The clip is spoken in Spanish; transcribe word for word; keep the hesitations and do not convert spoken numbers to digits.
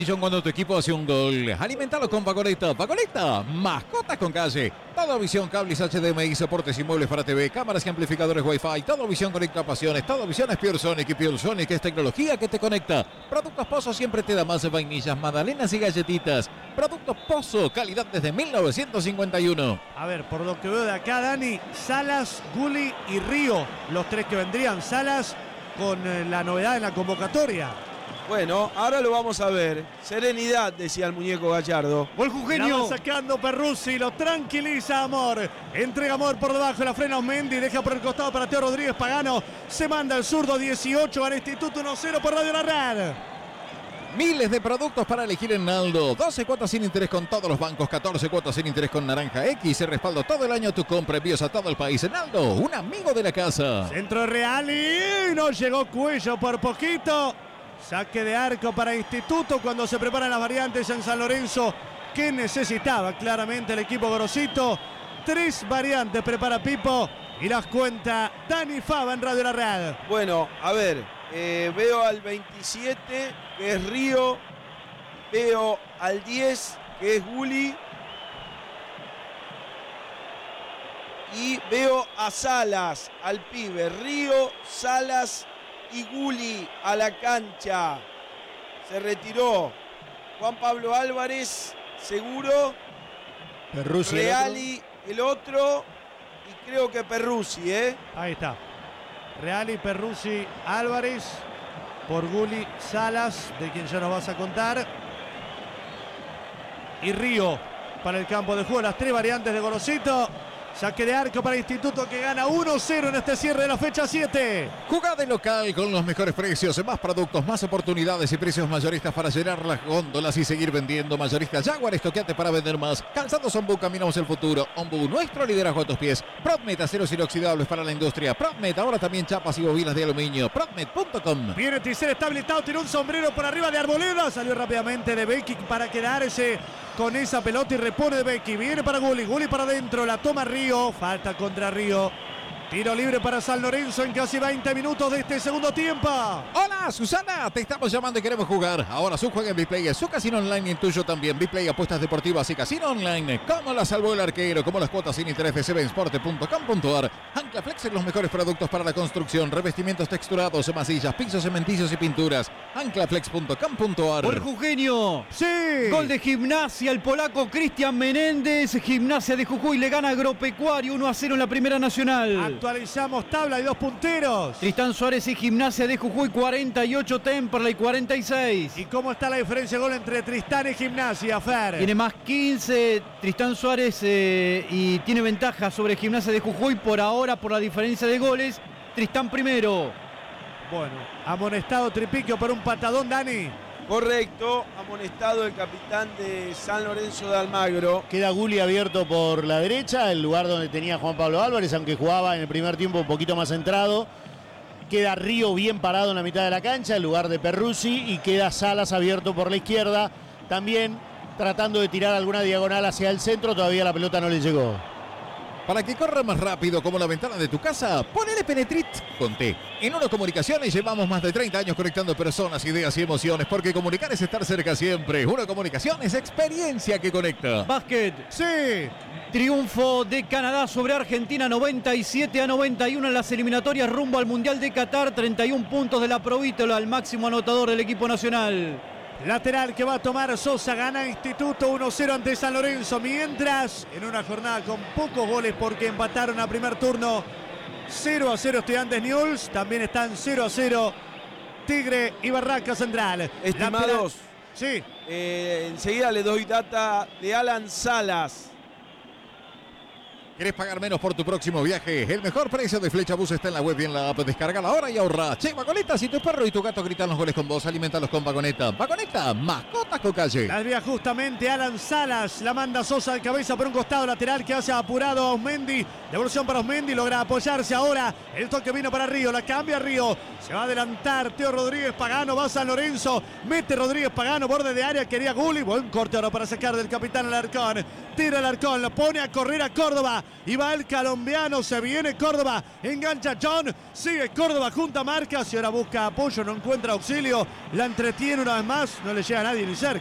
Cuando tu equipo hace un gol, alimentalo con Vagoneta. Vagoneta, mascotas con calle. Todo visión, cables H D M I, soportes y muebles para T V, cámaras y amplificadores Wi-Fi. Todo visión conecta pasiones. Todo visión es Pure Sonic y Pure Sonic es tecnología que te conecta. Productos Pozo siempre te da más de vainillas, magdalenas y galletitas. Productos Pozo, calidad desde mil novecientos cincuenta y uno. A ver, por lo que veo de acá, Dani, Salas, Gulli y Río, los tres que vendrían. Salas con eh, la novedad en la convocatoria. Bueno, ahora lo vamos a ver. Serenidad, decía el muñeco Gallardo. Gol Jugenio. Sacando Perruzzi, lo tranquiliza Amor. Entrega Amor por debajo, la frena Osmendi, deja por el costado para Teo Rodríguez Pagano. Se manda el zurdo dieciocho al Instituto uno cero por Radio La Red. Miles de productos para elegir en Naldo. doce cuotas sin interés con todos los bancos, catorce cuotas sin interés con Naranja X. Se respaldo todo el año tu compra, envíos a todo el país. En Naldo, un amigo de la casa. Centro Real y no llegó Cuello por poquito. Saque de arco para Instituto cuando se preparan las variantes en San Lorenzo, que necesitaba claramente el equipo Gorosito. Tres variantes prepara Pipo y las cuenta Dani Fava en Radio La Red. Bueno, a ver, eh, veo al veintisiete, que es Río. Veo al diez, que es Gulli. Y veo a Salas, al pibe. Río, Salas y Gulli a la cancha. Se retiró Juan Pablo Álvarez, seguro. Perruzzi Reali, el otro. el otro. Y creo que Perruzzi, ¿eh? Ahí está. Reali, Perruzzi, Álvarez. Por Gulli, Salas, de quien ya nos vas a contar. Y Río para el campo de juego. Las tres variantes de Gorosito. Saque de arco para Instituto, que gana uno cero en este cierre de la fecha siete. Jugá de local con los mejores precios, más productos, más oportunidades y precios mayoristas para llenar las góndolas y seguir vendiendo. Mayoristas Jaguar, estoqueate para vender más. Calzados Ombu, caminamos el futuro. Ombu, nuestro liderazgo a tus pies. Prodmet, aceros inoxidables para la industria. Prodmet, ahora también chapas y bobinas de aluminio. Prodmet punto com. Viene Tisser, está habilitado, tiene un sombrero por arriba de Arboleda. Salió rápidamente de Becky para quedarse con esa pelota y repone de Becky. Viene para Gulli, Gulli para adentro, la toma Río. Falta contra Río. Tiro libre para San Lorenzo en casi veinte minutos de este segundo tiempo. Hola, Susana, te estamos llamando y queremos jugar. Ahora su juega en Biplay, es su casino online y en tuyo también. Biplay, apuestas deportivas y casino online. Como la salvó el arquero, como las cuotas sin interés de sevensport punto com punto ar. Anclaflex es los mejores productos para la construcción, revestimientos texturados, masillas, pisos, cementicios y pinturas. Anclaflex punto com punto ar. Gol Jugenio. Sí. Gol de Gimnasia, el polaco Cristian Menéndez. Gimnasia de Jujuy le gana Agropecuario uno a cero en la Primera Nacional. Actualizamos tabla y dos punteros. Tristán Suárez y Gimnasia de Jujuy cuarenta y ocho, Temperley cuarenta y seis. ¿Y cómo está la diferencia de gol entre Tristán y Gimnasia, Fer? Tiene más quince Tristán Suárez eh, y tiene ventaja sobre Gimnasia de Jujuy por ahora por la diferencia de goles. Tristán primero. Bueno, amonestado Tripiquio por un patadón, Dani. Correcto, amonestado el capitán de San Lorenzo de Almagro. Queda Gulli abierto por la derecha, el lugar donde tenía Juan Pablo Álvarez, aunque jugaba en el primer tiempo un poquito más centrado. Queda Río bien parado en la mitad de la cancha, el lugar de Perruzzi, y queda Salas abierto por la izquierda, también tratando de tirar alguna diagonal hacia el centro, todavía la pelota no le llegó. Para que corra más rápido como la ventana de tu casa, ponele Penetrit con T. En Uno Comunicaciones llevamos más de treinta años conectando personas, ideas y emociones, porque comunicar es estar cerca siempre. Uno Comunicaciones, experiencia que conecta. Básquet. Sí. Triunfo de Canadá sobre Argentina, noventa y siete a noventa y uno en las eliminatorias rumbo al Mundial de Qatar. treinta y un puntos de la Provítola, el máximo anotador del equipo nacional. Lateral que va a tomar Sosa, gana Instituto uno cero ante San Lorenzo, mientras en una jornada con pocos goles porque empataron a primer turno cero a cero Estudiantes Newell's, también están cero a cero Tigre y Barraca Central. Estimados, Lateral, sí. eh, enseguida le doy data de Alan Salas. ¿Querés pagar menos por tu próximo viaje? El mejor precio de Flecha Bus está en la web y en la app. Descarga ahora y ahorra. Che, Vagoneta, si tu perro y tu gato gritan los goles con vos, alimentalos con Vagoneta. Vagoneta, mascotas con calle. La desvía justamente Alan Salas, la manda Sosa de cabeza por un costado lateral que hace apurado a Osmendi. Devolución para Osmendi, logra apoyarse ahora. El toque vino para Río, la cambia Río. Se va a adelantar Teo Rodríguez Pagano, va a San Lorenzo. Mete Rodríguez Pagano, borde de área, quería Gulli. Buen corte ahora para sacar del capitán Alarcón. Tira Alarcón, lo pone a correr a Córdoba. Y va el colombiano, se viene Córdoba, engancha John, sigue Córdoba, junta marcas y ahora busca apoyo, no encuentra auxilio, la entretiene una vez más, no le llega a nadie ni